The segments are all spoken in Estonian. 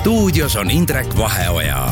Stuudios on Indrek Vaheoja.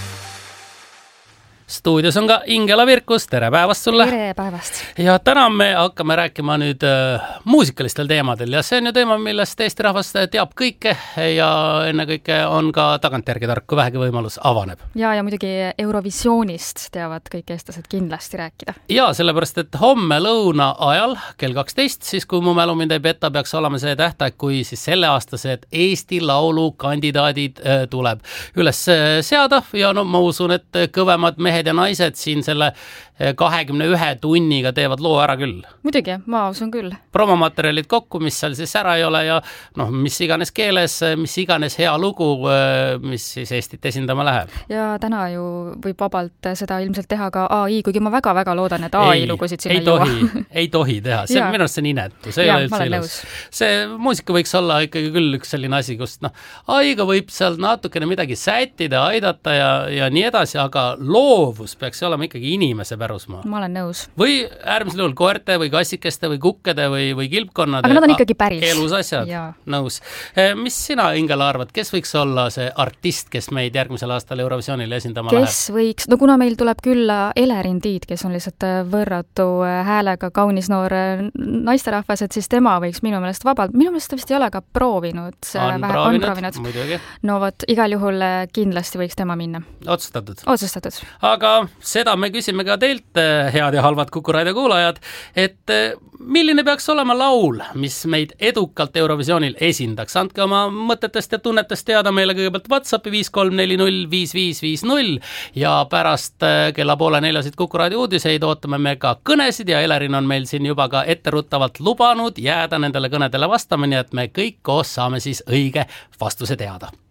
Stuudios on ka Ingela Virkus, tere päevast sulle! Tere päevast! Ja täna me hakkame rääkima nüüd muusikalistel teemadel ja see on ju teema, millest Eesti rahvas teab kõike ja ennekõike on ka tagantjärgi tark, kui vähegi võimalus avaneb. Ja muidugi Eurovisioonist teavad kõik eestlased kindlasti rääkida. Ja sellepärast, et homme lõuna ajal kell 12, siis kui mu mälu mind ei peta, peaks olema see tähtaeg, kui siis selleaastased Eesti Laulu kandidaadid tuleb üles seada ja no ma usun, et kõvemad mehed ja naised siin selle 21 tunniga teevad loo ära küll. Muidugi, ma usun küll. Promomaterjalid kokku, mis seal siis ära ei ole ja noh, mis iganes keeles, mis iganes hea lugu, mis siis Eestit esindama läheb. Ja täna ju võib vabalt seda ilmselt teha ka AI, kuigi ma väga-väga loodan, et AI lugusid sinna ei tohi teha. See on minu arust see inetu. See ei ole üldse ilus. See muusika võiks olla ikkagi küll üks selline asi, kus AI-ga võib seal natukene midagi sättida, aidata ja nii edasi, aga loovus peaks olema ikkagi inimese pärusmaa. Ma olen nõus. Või äärmisel juhul koerte või kassikeste või kukkede või kilpkonnade. Aga nad on ikkagi päris. Elus asjad. Nõus. Mis sina, Ingela, arvad, kes võiks olla see artist, kes meid järgmisel aastal Eurovisioonil esindama läheb? Kes võiks? No kuna meil tuleb külla Elerin Tiit, kes on lihtsalt võrratu häälega kaunis noor naisterahvas, et siis tema võiks minu meelest vabalt. Minu meelest ta vist ei ole ka proovinud. On proovinud. Muidugi. No vot, igal juhul kindlasti võiks tema minna. Otsustatud. Aga seda me küsime ka teilt, head ja halvad Kuku Raadio kuulajad, et milline peaks olema laul, mis meid edukalt Eurovisioonil esindaks? Andke oma mõtetest ja tunnetest teada meile kõigepealt WhatsAppi 53405550 ja pärast kella 3:30 Kuku Raadio uudiseid ootame me ka kõnesid ja Elerin on meil siin juba ka etteruttavalt lubanud jääda nendele kõnedele vastama, nii et me kõik koos saame siis õige vastuse teada.